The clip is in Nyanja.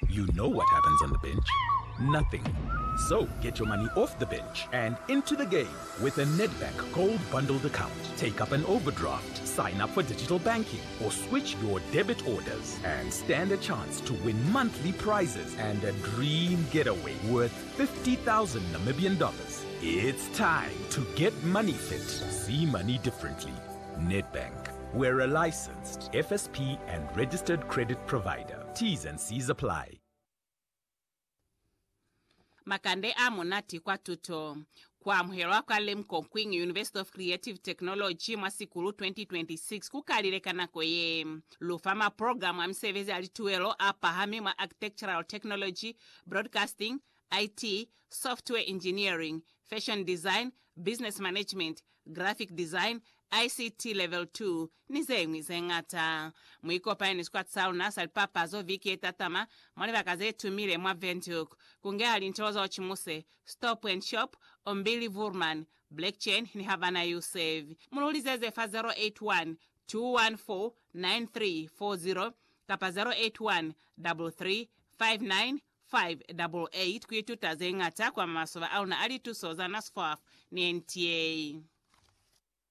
You know what happens on the bench. Nothing. So get your money off the bench and into the game with a Nedbank Gold Bundled account. Take up an overdraft, sign up for digital banking, or switch your debit orders and stand a chance to win monthly prizes and a dream getaway worth 50,000 Namibian dollars. It's time to get money fit. See money differently. Nedbank. We're a licensed FSP and registered credit provider. T's and C's apply. Makande amonati kwa tuto. Kwa mherwa kwa lemko Kwing University of Creative Technology mwasikulu 2026 kukalilekana koye. Lufama program amsevezi alituelo apahami mwa architectural technology, broadcasting, IT, software engineering, fashion design, business management, graphic design, ICT level 2 nize ngata. Mwiko paini squat sauna salpapazo viki etatama mwani vakazetumile mwa ventuk. Kunge alintoza ochimuse Stop and Shop, Ombili Vurman, Blackchain ni Havana Yusef. Mululizeze fa 081 214 9340 kapa 081 33 59 588 kuituta zengata kwa masoba au na alitu soza na sfaf ni NTA.